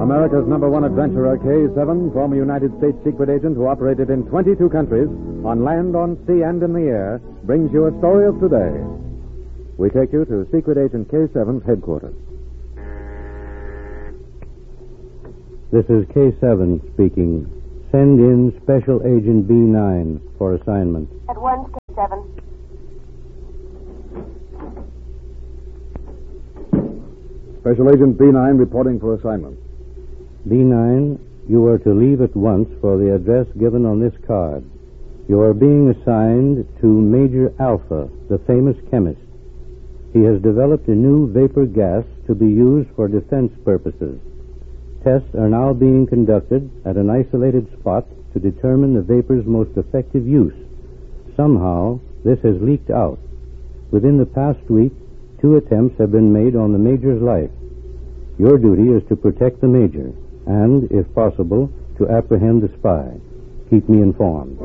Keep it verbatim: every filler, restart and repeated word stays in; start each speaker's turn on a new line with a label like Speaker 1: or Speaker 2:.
Speaker 1: America's number one adventurer, K seven, former United States secret agent who operated in twenty-two countries, on land, on sea, and in the air, brings you a story of today. We take you to Secret Agent K seven's headquarters.
Speaker 2: This is K seven speaking. Send in Special Agent B nine for assignment.
Speaker 3: At once, K seven.
Speaker 1: Special Agent B nine reporting for assignment.
Speaker 2: B nine, you are to leave at once for the address given on this card. You are being assigned to Major Alpha, the famous chemist. He has developed a new vapor gas to be used for defense purposes. Tests are now being conducted at an isolated spot to determine the vapor's most effective use. Somehow, this has leaked out. Within the past week, two attempts have been made on the Major's life. Your duty is to protect the Major and, if possible, to apprehend the spy. Keep me informed.